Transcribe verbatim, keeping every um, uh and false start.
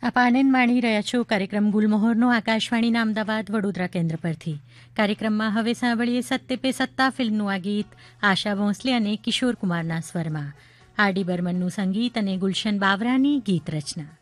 આપ આનંદ માણી રહ્યા છો કાર્યક્રમ ગુલમોહરનો આકાશવાણીના અમદાવાદ વડોદરા કેન્દ્ર પરથી. કાર્યક્રમમાં હવે સાંભળીએ સત્તે પે સત્તા ફિલ્મનું આ ગીત આશા ભોંસલે અને કિશોર કુમારના સ્વરમાં. આર ડી બર્મનનું સંગીત અને ગુલશન બાવરાની ગીત રચના.